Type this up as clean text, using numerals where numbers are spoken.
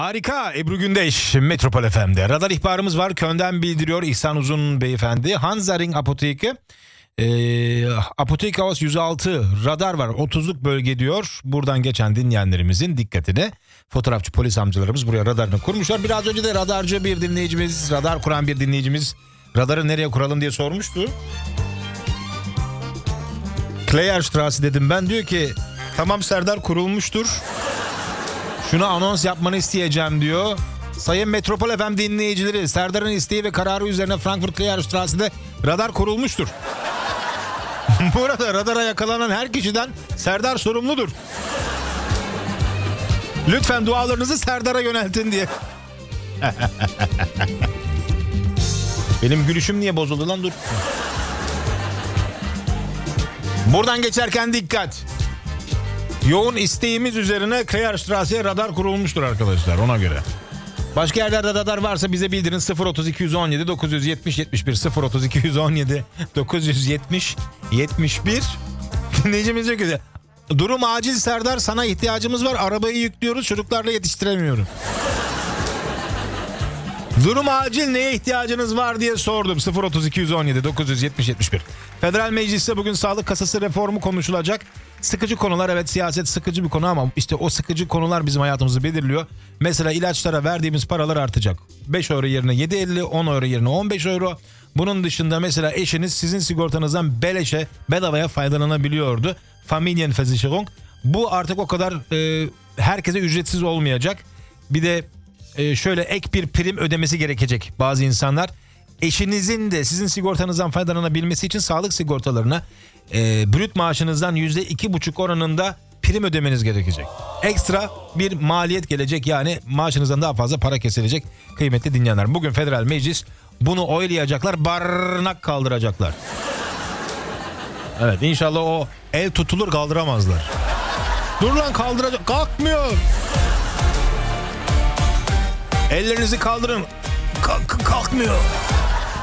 Harika. Ebru Gündeş Metropol FM'de. Radar ihbarımız var. Köln'den bildiriyor İhsan Uzun beyefendi. Hansaring Apoteki. Apotek Havas 106 radar var. 30'luk bölge diyor. Buradan geçen dinleyenlerimizin dikkatine. Fotoğrafçı polis amcalarımız buraya radarını kurmuşlar. Biraz önce de radarcı bir dinleyicimiz, radar kuran bir dinleyicimiz radarı nereye kuralım diye sormuştu. Kleierstraße dedim ben, diyor ki tamam Serdar, kurulmuştur. Şunu anons yapmanı isteyeceğim diyor. Sayın Metropol FM dinleyicileri, Serdar'ın isteği ve kararı üzerine Frankfurt Kleierstraße'de radar kurulmuştur. Burada radara yakalanan her kişiden Serdar sorumludur. Lütfen dualarınızı Serdar'a yöneltin diye. Benim gülüşüm niye bozuldu lan, dur. Buradan geçerken dikkat. Yoğun isteğimiz üzerine Kleierstraße'ye radar kurulmuştur arkadaşlar, ona göre. Başka yerlerde radar varsa bize bildirin. 030 217 970 71 030 217 970 71. Dinleyicimiz diyor ki durum acil Serdar, sana ihtiyacımız var, arabayı yüklüyoruz, çocuklarla yetiştiremiyorum. Durum acil, neye ihtiyacınız var diye sordum. 030 217 970 71. Federal Meclis'te bugün sağlık kasası reformu konuşulacak. Sıkıcı konular, evet, siyaset sıkıcı bir konu ama işte o sıkıcı konular bizim hayatımızı belirliyor. Mesela ilaçlara verdiğimiz paralar artacak. 5 euro yerine 7.50, 10 euro yerine 15 euro. Bunun dışında mesela eşiniz sizin sigortanızdan beleşe, bedavaya faydalanabiliyordu. Familienversicherung. Bu artık o kadar herkese ücretsiz olmayacak. Bir de şöyle ek bir prim ödemesi gerekecek bazı insanlar. Eşinizin de sizin sigortanızdan faydalanabilmesi için sağlık sigortalarına brüt maaşınızdan %2,5 oranında prim ödemeniz gerekecek. Ekstra bir maliyet gelecek, yani maaşınızdan daha fazla para kesilecek kıymetli dinleyenler. Bugün Federal Meclis bunu oylayacaklar, barnak kaldıracaklar. Evet, inşallah o el tutulur, kaldıramazlar. Dur lan, kaldıracak, kalkmıyor. Ellerinizi kaldırın. Kalkmıyor.